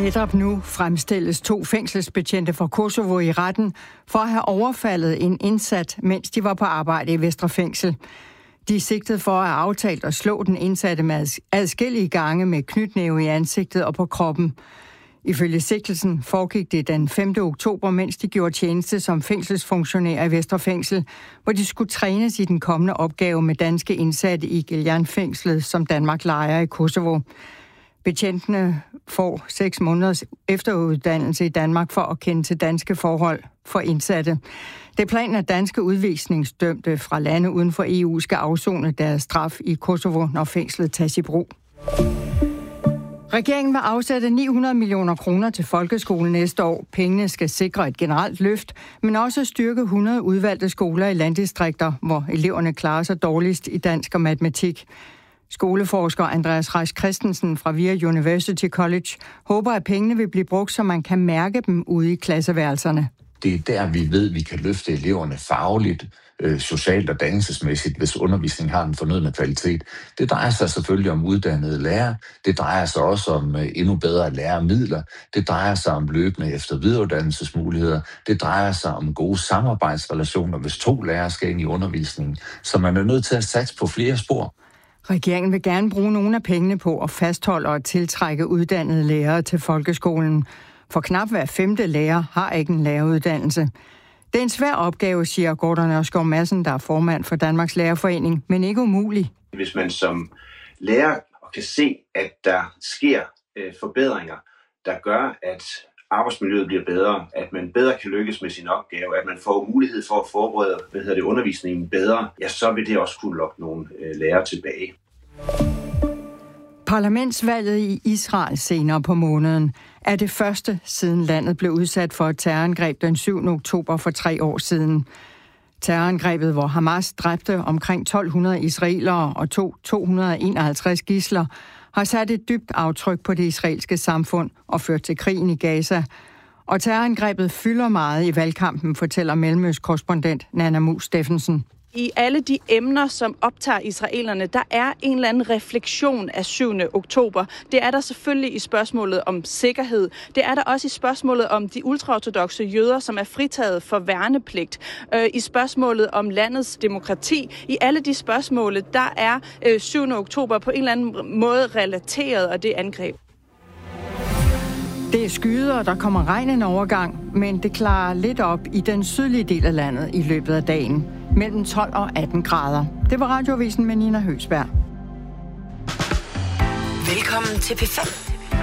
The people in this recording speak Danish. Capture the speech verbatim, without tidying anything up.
Netop nu fremstilles to fængselsbetjente fra Kosovo i retten for at have overfaldet en indsat, mens de var på arbejde i Vestre Fængsel. De er sigtet for at have aftalt at slå den indsatte med adskillige gange med knytnæve i ansigtet og på kroppen. Ifølge sigtelsen foregik det den femte oktober, mens de gjorde tjeneste som fængselsfunktionærer i Vestre Fængsel, hvor de skulle trænes i den kommende opgave med danske indsatte i Geljan-fængslet, som Danmark lejer i Kosovo. Betjentene får seks måneders efteruddannelse i Danmark for at kende til danske forhold for indsatte. Det er planen, at danske udvisningsdømte fra lande uden for E U skal afsone deres straf i Kosovo, når fængslet tages i brug. Regeringen vil afsætte ni hundrede millioner kroner til folkeskolen næste år. Pengene skal sikre et generelt løft, men også styrke hundrede udvalgte skoler i landdistrikter, hvor eleverne klarer sig dårligst i dansk og matematik. Skoleforsker Andreas Reis Christensen fra V I A University College håber, at pengene vil blive brugt, så man kan mærke dem ude i klasseværelserne. Det er der, vi ved, at vi kan løfte eleverne fagligt, øh, socialt og dannelsesmæssigt, hvis undervisningen har den fornødne kvalitet. Det drejer sig selvfølgelig om uddannede lærere. Det drejer sig også om øh, endnu bedre lærermidler. Det drejer sig om løbende efter videreuddannelsesmuligheder. Det drejer sig om gode samarbejdsrelationer, hvis to lærere skal ind i undervisningen. Så man er nødt til at satse på flere spor. Regeringen vil gerne bruge nogle af pengene på at fastholde og tiltrække uddannede lærere til folkeskolen. For knap hver femte lærer har ikke en læreruddannelse. Det er en svær opgave, siger Gordon Ørskov Madsen, der er formand for Danmarks Lærerforening, men ikke umulig. Hvis man som lærer kan se, at der sker øh, forbedringer, der gør, at arbejdsmiljøet bliver bedre, at man bedre kan lykkes med sin opgave, at man får mulighed for at forberede hvad hedder det, undervisningen bedre, ja, så vil det også kunne lokke nogle øh, lærere tilbage. Parlamentsvalget i Israel senere på måneden er det første, siden landet blev udsat for et terrorangreb den syvende oktober for tre år siden. Terrorangrebet, hvor Hamas dræbte omkring tolv hundrede israelere og tog to hundrede og enoghalvtreds gidsler, har sat et dybt aftryk på det israelske samfund og ført til krigen i Gaza. Og terrorangrebet fylder meget i valgkampen, fortæller Mellemøst-korrespondent Nanna Mus Steffensen. I alle de emner, som optager israelerne, der er en eller anden refleksion af syvende oktober. Det er der selvfølgelig i spørgsmålet om sikkerhed. Det er der også i spørgsmålet om de ultraortodokse jøder, som er fritaget for værnepligt. I spørgsmålet om landets demokrati. I alle de spørgsmål, der er syvende oktober på en eller anden måde relateret af det angreb. Det er skyder, og der kommer regn en overgang, men det klarer lidt op i den sydlige del af landet i løbet af dagen. Mellem tolv og atten grader. Det var Radioavisen med Nina Høgsberg. Velkommen til P fem.